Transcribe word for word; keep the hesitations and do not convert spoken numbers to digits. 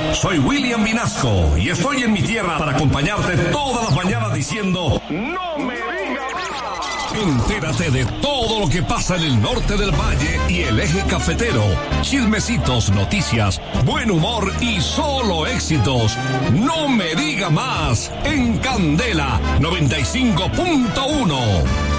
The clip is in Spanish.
Soy William Vinasco y estoy en mi tierra para acompañarte todas las mañanas diciendo ¡No me digas más! Entérate de todo lo que pasa en el norte del valle y el eje cafetero. Chismecitos, noticias, buen humor y solo éxitos. No me diga más en Candela noventa y cinco punto uno.